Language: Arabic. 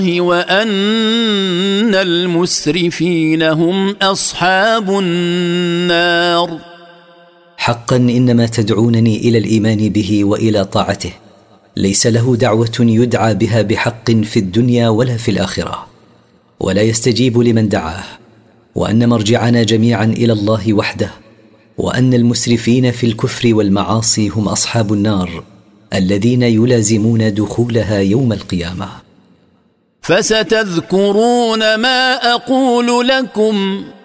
وأن المسرفين هم أصحاب النار. حقا إنما تدعونني إلى الإيمان به وإلى طاعته، ليس له دعوة يدعى بها بحق في الدنيا ولا في الآخرة، ولا يستجيب لمن دعاه، وأن مرجعنا جميعا إلى الله وحده، وأن المسرفين في الكفر والمعاصي هم أصحاب النار الذين يلازمون دخولها يوم القيامة. فستذكرون ما أقول لكم